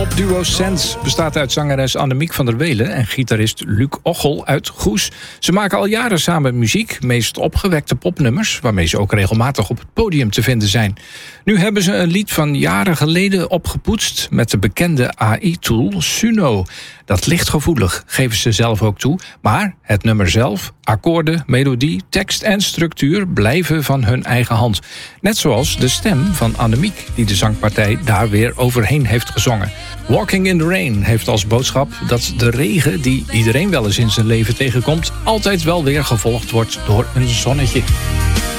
Popduo Sense bestaat uit zangeres Annemiek van der Welen en gitarist Luc Ochel uit Goes. Ze maken al jaren samen muziek, meest opgewekte popnummers, waarmee ze ook regelmatig op het podium te vinden zijn. Nu hebben ze een lied van jaren geleden opgepoetst met de bekende AI-tool Suno. Dat ligt gevoelig, geven ze zelf ook toe, maar het nummer zelf, akkoorden, melodie, tekst en structuur blijven van hun eigen hand. Net zoals de stem van Annemiek, die de zangpartij daar weer overheen heeft gezongen. Walking in the Rain heeft als boodschap dat de regen, die iedereen wel eens in zijn leven tegenkomt, altijd wel weer gevolgd wordt door een zonnetje.